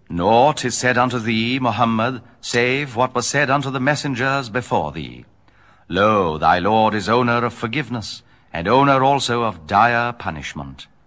Naught is said unto thee, Muhammad, save what was said unto the messengers before thee. Lo, thy Lord is owner of forgiveness, and owner also of dire punishment.